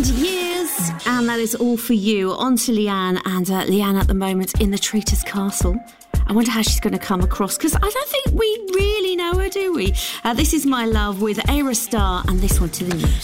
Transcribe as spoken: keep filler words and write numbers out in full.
hundred years, and that is all for you. On to Leanne, and uh, Leanne at the moment in the Traitor's Castle. I wonder how she's going to come across, because I don't think we really know her, do we? Uh, this is My Love with Aerostar, and this one to the news.